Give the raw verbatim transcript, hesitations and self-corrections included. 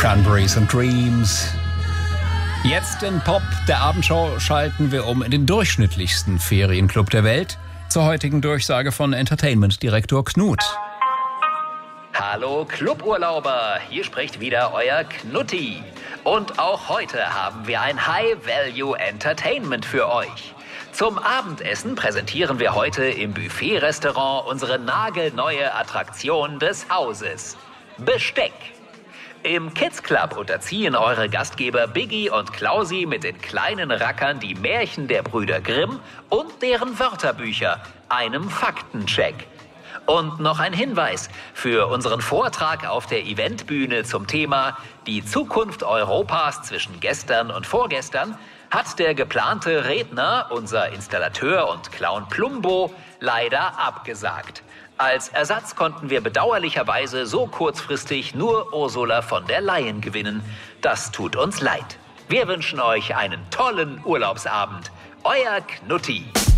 Cranberries and Dreams. Jetzt in Pop der Abendshow schalten wir um in den durchschnittlichsten Ferienclub der Welt zur heutigen Durchsage von Entertainment-Direktor Knut. Hallo Cluburlauber, hier spricht wieder euer Knutti. Und auch heute haben wir ein High-Value-Entertainment für euch. Zum Abendessen präsentieren wir heute im Buffet-Restaurant unsere nagelneue Attraktion des Hauses: Besteck. Im Kids Club unterziehen eure Gastgeber Biggie und Klausi mit den kleinen Rackern die Märchen der Brüder Grimm und deren Wörterbücher einem Faktencheck. Und noch ein Hinweis für unseren Vortrag auf der Eventbühne zum Thema Die Zukunft Europas zwischen gestern und vorgestern hat der geplante Redner, unser Installateur und Clown Plumbo, leider abgesagt. Als Ersatz konnten wir bedauerlicherweise so kurzfristig nur Ursula von der Leyen gewinnen. Das tut uns leid. Wir wünschen euch einen tollen Urlaubsabend. Euer Knutti.